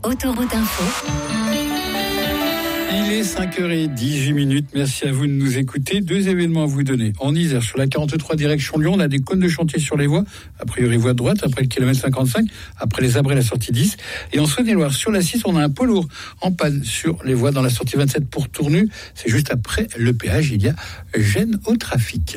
Autoroute Info. Il est 5h18. Merci à vous de nous écouter. 2 événements à vous donner. En Isère, sur la 43 direction Lyon, on a des cônes de chantier sur les voies. A priori, voie de droite, après le kilomètre 55, après les Abrets, la sortie 10. Et en Saône-et-Loire, sur la 6, on a un poids lourd en panne sur les voies dans la sortie 27 pour Tournu. C'est juste après le péage. Il y a gêne au trafic.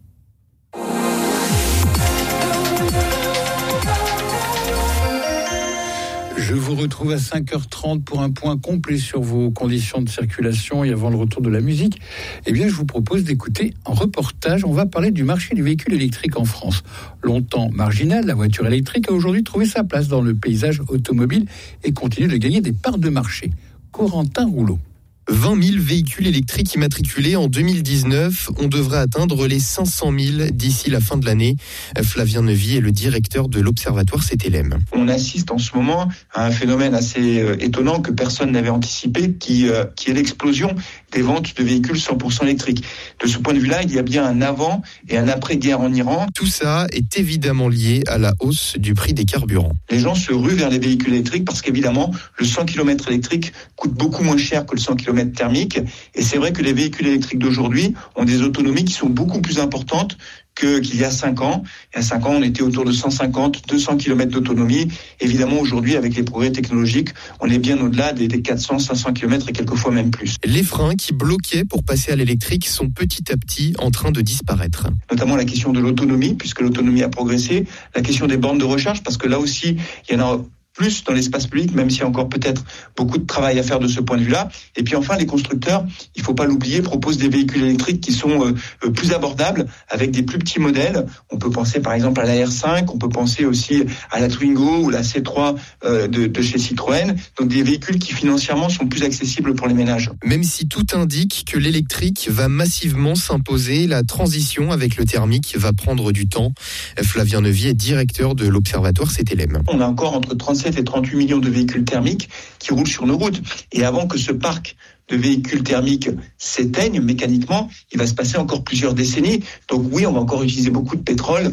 Je vous retrouve à 5h30 pour un point complet sur vos conditions de circulation et avant le retour de la musique. Eh bien, je vous propose d'écouter un reportage. On va parler du marché du véhicule électrique en France. Longtemps marginal, la voiture électrique a aujourd'hui trouvé sa place dans le paysage automobile et continue de gagner des parts de marché. Corentin Rouleau. 20 000 véhicules électriques immatriculés en 2019. On devrait atteindre les 500 000 d'ici la fin de l'année. Flavien Neuvy est le directeur de l'Observatoire CTLM. On assiste en ce moment à un phénomène assez étonnant que personne n'avait anticipé, qui est l'explosion des ventes de véhicules 100% électriques. De ce point de vue-là, il y a bien un avant et un après-guerre en Iran. Tout ça est évidemment lié à la hausse du prix des carburants. Les gens se ruent vers les véhicules électriques parce qu'évidemment, le 100 km électrique coûte beaucoup moins cher que le 100 km thermique. Et c'est vrai que les véhicules électriques d'aujourd'hui ont des autonomies qui sont beaucoup plus importantes qu'il y a 5 ans. Il y a 5 ans, on était autour de 150, 200 km d'autonomie. Évidemment, aujourd'hui, avec les progrès technologiques, on est bien au-delà des 400, 500 km et quelquefois même plus. Les freins qui bloquaient pour passer à l'électrique sont petit à petit en train de disparaître. Notamment la question de l'autonomie, puisque l'autonomie a progressé. La question des bornes de recharge, parce que là aussi, il y en a plus dans l'espace public, même s'il y a encore peut-être beaucoup de travail à faire de ce point de vue-là. Et puis enfin, les constructeurs, il ne faut pas l'oublier, proposent des véhicules électriques qui sont plus abordables, avec des plus petits modèles. On peut penser par exemple à la R5, on peut penser aussi à la Twingo ou la C3 de chez Citroën. Donc des véhicules qui financièrement sont plus accessibles pour les ménages. Même si tout indique que l'électrique va massivement s'imposer, la transition avec le thermique va prendre du temps. Flavien Neuvy est directeur de l'Observatoire CTLM. On a encore entre 37 et 38 millions de véhicules thermiques qui roulent sur nos routes. Et avant que ce parc de véhicules thermiques s'éteigne mécaniquement, il va se passer encore plusieurs décennies. Donc oui, on va encore utiliser beaucoup de pétrole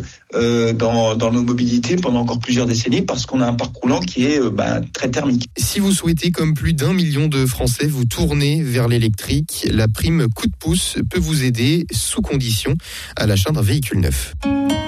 dans nos mobilités pendant encore plusieurs décennies parce qu'on a un parc roulant qui est très thermique. Si vous souhaitez, comme plus d'1 million de Français, vous tourner vers l'électrique, la prime coup de pouce peut vous aider sous condition à l'achat d'un véhicule neuf.